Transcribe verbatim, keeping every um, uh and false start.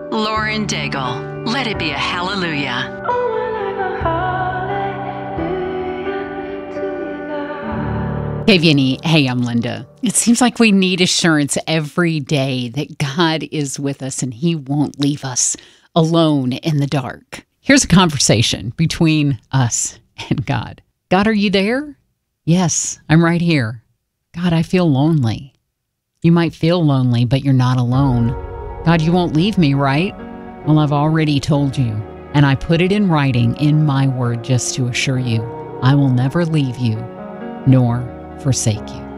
Lauren Daigle. Let it be a hallelujah. Hey, Vinny. Hey, I'm Linda. It seems like we need assurance every day that God is with us and He won't leave us alone in the dark. Here's a conversation between us and God. God, are you there? Yes, I'm right here. God, I feel lonely. You might feel lonely, but you're not alone. God, you won't leave me, right? Well, I've already told you, and I put it in writing in my word just to assure you, I will never leave you nor forsake you.